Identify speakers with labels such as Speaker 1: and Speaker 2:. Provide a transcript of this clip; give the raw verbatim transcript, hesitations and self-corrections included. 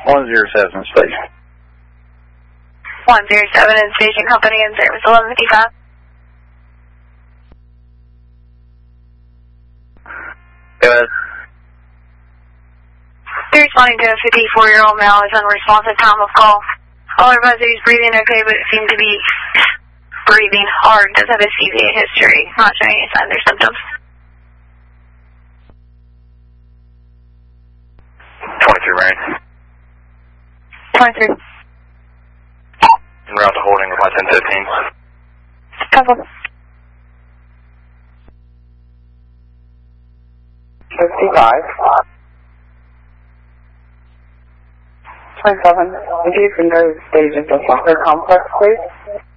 Speaker 1: one zero seven station.
Speaker 2: one zero seven in station company in service eleven fifty-five.
Speaker 1: Go ahead.
Speaker 2: You're responding to a fifty-four-year-old male is unresponsive time of call. Caller advised that he's breathing okay, but it seemed to be breathing hard. Does have a C V A history, not showing any signs or symptoms.
Speaker 1: twenty-three, Mary.
Speaker 2: twenty-three.
Speaker 1: En route to holding with my ten fifteen.
Speaker 2: Couple.
Speaker 3: fifty-five. twenty-seven. Would you for no stages of soccer complex, please?